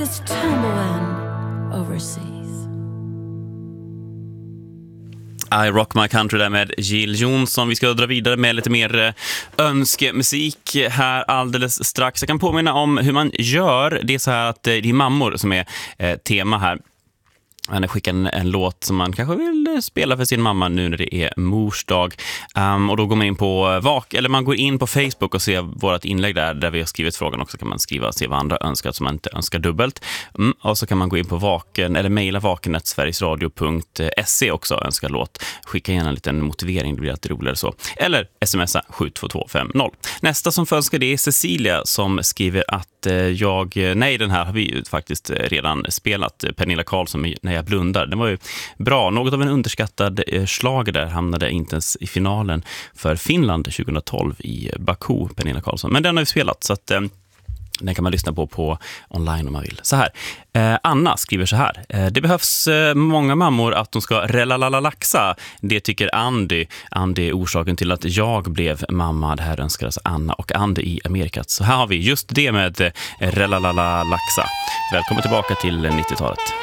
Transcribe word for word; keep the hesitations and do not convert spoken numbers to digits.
It's tumbling overseas. I Rock My Country där med Jill Johnson. Vi ska dra vidare med lite mer önskemusik här alldeles strax. Jag kan påminna om hur man gör. Det är så här att det är mammor som är tema här. Han skickar en, en låt som man kanske vill spela för sin mamma nu när det är mors dag. Um, och då går man in på vak eller man går in på Facebook och ser vårt inlägg där där vi har skrivit frågan också. Kan man skriva och se vad andra önskar som man inte önskar dubbelt. Mm, och så kan man gå in på vaken eller mejla vaken at sverigesradio punkt se också och önska låt. Skicka gärna en liten motivering, det blir alltid roligare så. Eller smsa sju två två fem noll. Nästa som önskar det är Cecilia som skriver att jag, nej den här har vi ju faktiskt redan spelat, Pernilla Karlsson När jag blundar. Den var ju bra, något av en underskattad slager där, hamnade inte ens i finalen för Finland tjugohundratolv i Baku, Pernilla Karlsson. Men den har vi spelat så att den kan man lyssna på på online om man vill. Så här, eh, Anna skriver så här. Eh, det behövs eh, många mammor att de ska relalalalaxa. Det tycker Andy. Andy är orsaken till att jag blev mamma. Det här önskar alltså Anna och Andy i Amerika. Så här har vi just det med eh, relalalalaxa. Välkommen tillbaka till nittiotalet.